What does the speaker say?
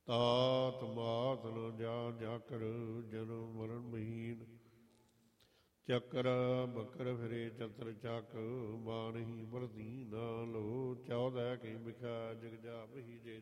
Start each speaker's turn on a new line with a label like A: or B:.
A: ਤਾਤ ਮਾਤ ਨ ਜਾ ਜਾਕਰ ਜਨਮ ਮਰਨ ਮਹੀਨ। ਚੱਕਰ ਬਕਰ ਫਿਰੇ ਚਤਰ ਚੱਕ, ਮਾਨਹੀ ਵਰਦੀ ਨਾ ਲੋ। 14 ਕੀ ਬਿਖਾ ਜਗ ਜਾ ਬਹੀ ਜੇ,